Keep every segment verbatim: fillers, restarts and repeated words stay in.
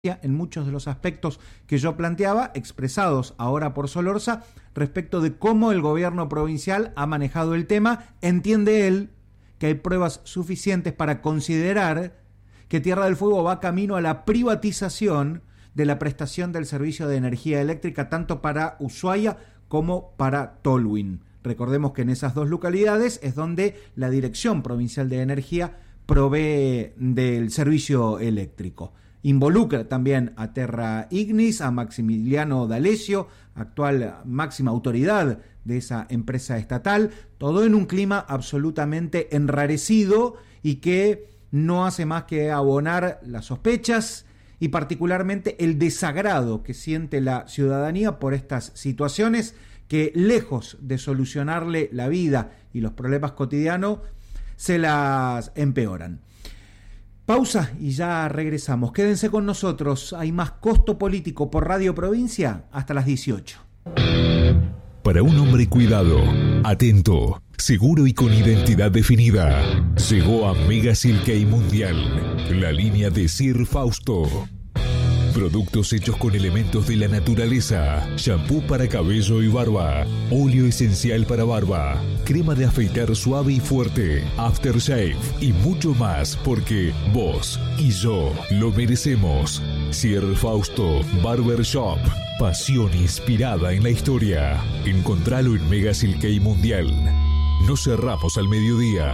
en muchos de los aspectos que yo planteaba, expresados ahora por Solorza, respecto de cómo el gobierno provincial ha manejado el tema. Entiende él que hay pruebas suficientes para considerar que Tierra del Fuego va camino a la privatización de la prestación del servicio de energía eléctrica, tanto para Ushuaia como para Tolwyn. Recordemos que en esas dos localidades es donde la Dirección Provincial de Energía provee del servicio eléctrico. Involucra también a Terra Ignis, a Maximiliano D'Alessio, actual máxima autoridad de esa empresa estatal, todo en un clima absolutamente enrarecido y que no hace más que abonar las sospechas y particularmente el desagrado que siente la ciudadanía por estas situaciones que, lejos de solucionarle la vida y los problemas cotidianos, se las empeoran. Pausa y ya regresamos. Quédense con nosotros. Hay más Costo Político por Radio Provincia hasta las dieciocho. Para un hombre cuidado, atento, seguro y con identidad definida, llegó a Mega Silkei Mundial, la línea de Sir Fausto. Productos hechos con elementos de la naturaleza, shampoo para cabello y barba, óleo esencial para barba, crema de afeitar suave y fuerte, aftershave y mucho más, porque vos y yo lo merecemos. Sir Fausto Barber Shop, pasión inspirada en la historia. Encontralo en Mega Silkei Mundial. No cerramos al mediodía.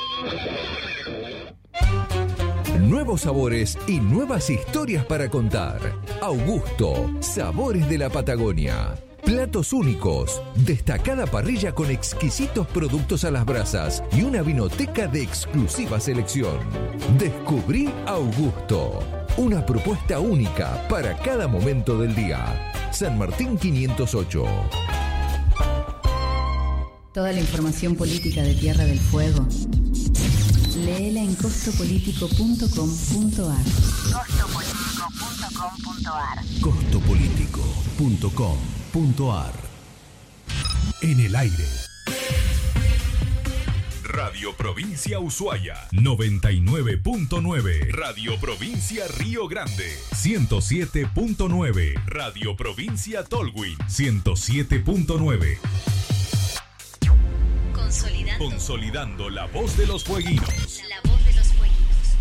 Nuevos sabores y nuevas historias para contar. Augusto, sabores de la Patagonia. Platos únicos, destacada parrilla con exquisitos productos a las brasas y una vinoteca de exclusiva selección. Descubrí Augusto, una propuesta única para cada momento del día. San Martín quinientos ocho. Toda la información política de Tierra del Fuego, léela en costo político punto com punto a r. costo político punto com punto a r. costo político punto com punto a r. En el aire. Radio Provincia Ushuaia noventa y nueve punto nueve. Radio Provincia Río Grande ciento siete punto nueve. Radio Provincia Tolwyn ciento siete punto nueve. Consolidando. Consolidando la voz de los fueguinos. La voz de los fueguinos.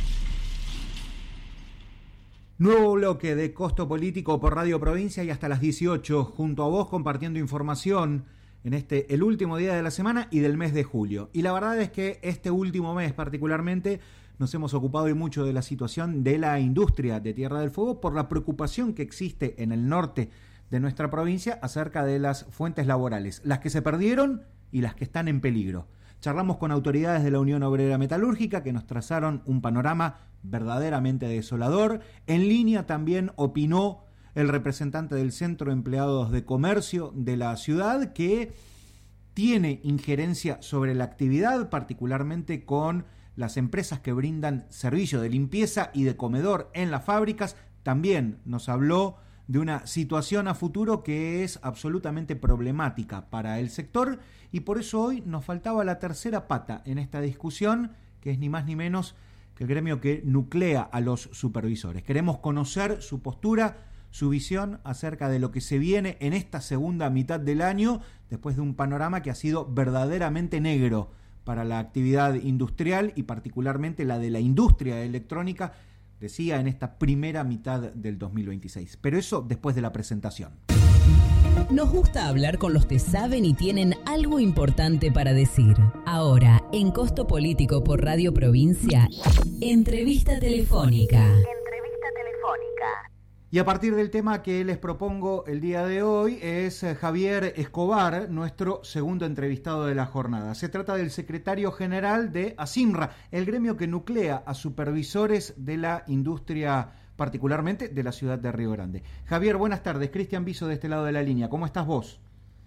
Nuevo bloque de Costo Político por Radio Provincia y hasta las dieciocho, junto a vos compartiendo información en este, el último día de la semana y del mes de julio. Y la verdad es que este último mes particularmente nos hemos ocupado y mucho de la situación de la industria de Tierra del Fuego por la preocupación que existe en el norte de nuestra provincia acerca de las fuentes laborales, las que se perdieron y las que están en peligro. Charlamos con autoridades de la Unión Obrera Metalúrgica que nos trazaron un panorama verdaderamente desolador. En línea también opinó el representante del Centro de Empleados de Comercio de la ciudad, que tiene injerencia sobre la actividad, particularmente con las empresas que brindan servicio de limpieza y de comedor en las fábricas. También nos habló de una situación a futuro que es absolutamente problemática para el sector, y por eso hoy nos faltaba la tercera pata en esta discusión, que es ni más ni menos que el gremio que nuclea a los supervisores. Queremos conocer su postura, su visión acerca de lo que se viene en esta segunda mitad del año, después de un panorama que ha sido verdaderamente negro para la actividad industrial y particularmente la de la industria electrónica, decía, en esta primera mitad del dos mil veintiséis. Pero eso después de la presentación. Nos gusta hablar con los que saben y tienen algo importante para decir. Ahora, en Costo Político por Radio Provincia, entrevista telefónica. Entrevista telefónica. Y a partir del tema que les propongo el día de hoy es Javier Escobar, nuestro segundo entrevistado de la jornada. Se trata del secretario general de ASIMRA, el gremio que nuclea a supervisores de la industria, particularmente de la ciudad de Río Grande. Javier, buenas tardes. Cristian Viso de este lado de la línea. ¿Cómo estás vos?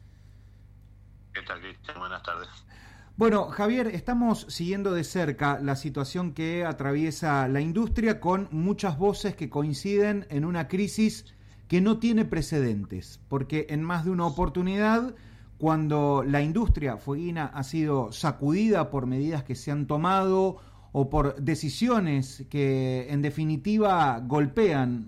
¿Qué tal, Cristian? Buenas tardes. Bueno, Javier, estamos siguiendo de cerca la situación que atraviesa la industria, con muchas voces que coinciden en una crisis que no tiene precedentes, porque en más de una oportunidad, cuando la industria fueguina ha sido sacudida por medidas que se han tomado o por decisiones que en definitiva golpean